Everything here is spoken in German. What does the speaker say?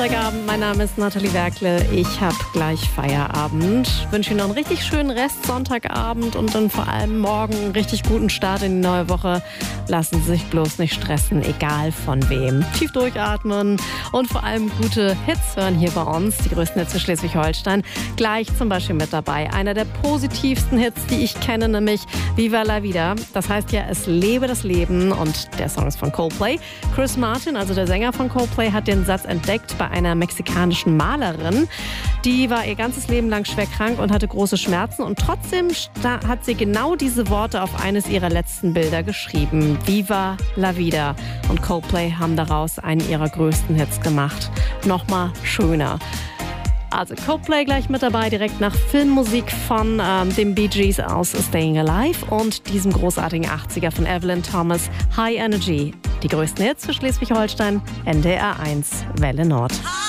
Abend, mein Name ist Nathalie Werkle. Ich habe gleich Feierabend. Ich wünsche Ihnen noch einen richtig schönen Rest Sonntagabend und dann vor allem morgen einen richtig guten Start in die neue Woche. Lassen Sie sich bloß nicht stressen, egal von wem. Tief durchatmen und vor allem gute Hits hören hier bei uns. Die größten Hits für Schleswig-Holstein. Gleich zum Beispiel mit dabei. Einer der positivsten Hits, die ich kenne, nämlich Viva la Vida. Das heißt ja, es lebe das Leben, und der Song ist von Coldplay. Chris Martin, also der Sänger von Coldplay, hat den Satz entdeckt bei einer mexikanischen Malerin. Die war ihr ganzes Leben lang schwer krank und hatte große Schmerzen, und trotzdem hat sie genau diese Worte auf eines ihrer letzten Bilder geschrieben. Viva la Vida. Und Coldplay haben daraus einen ihrer größten Hits gemacht. Nochmal schöner. Also Coldplay gleich mit dabei, direkt nach Filmmusik von den Bee Gees aus Staying Alive und diesem großartigen 80er von Evelyn Thomas, High Energy. Die größten Hits für Schleswig-Holstein, NDR 1, Welle Nord.